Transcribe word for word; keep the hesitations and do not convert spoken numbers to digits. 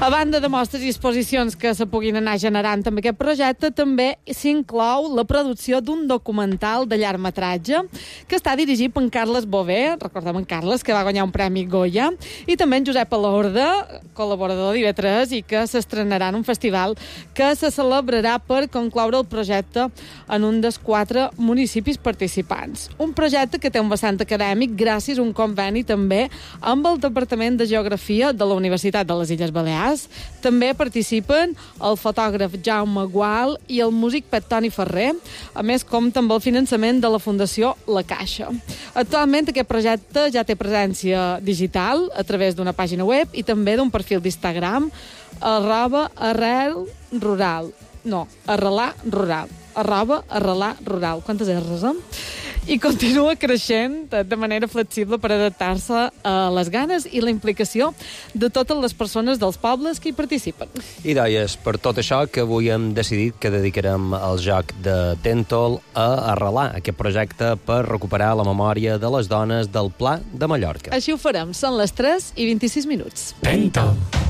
A banda de mostres i exposicions que se puguin anar generant amb aquest projecte, també s'inclou la producció d'un documental de llargmetratge que està dirigit per en Carles Bové, recordem en Carles, que va guanyar un premi Goya, i també en Josep Alorda, col·laborador d'I V tres, i que s'estrenarà en un festival que se celebrarà per concloure el projecte en un dels quatre municipis participants. Un projecte que té un vessant acadèmic gràcies a un conveni també amb el Departament de Geografia de la Universitat de les Illes Balears. També participen el fotògraf Jaume Gual i el músic Pet Toni Ferrer, a més compta amb el finançament de la Fundació La Caixa. Actualment aquest projecte ja té presència digital a través d'una pàgina web i també d'un perfil d'Instagram arroba arrel rural. No, arrelar rural. Arroba arrelar rural. Quantes R's, eh? I continua creixent de manera flexible per adaptar-se a les ganes i la implicació de totes les persones dels pobles que hi participen. I deies, per tot això que avui hem decidit que dedicarem el joc de Tentol a arrelar aquest projecte per recuperar la memòria de les dones del Pla de Mallorca. Així ho farem. Són les tres i vint-i-sis minuts. Tentol.